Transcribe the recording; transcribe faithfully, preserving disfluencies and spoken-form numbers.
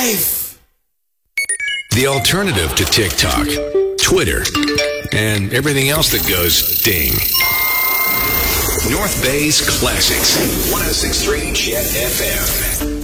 life. The alternative to TikTok, Twitter, and everything else that goes ding. North Bay's Classics, one oh six point three Jet F M.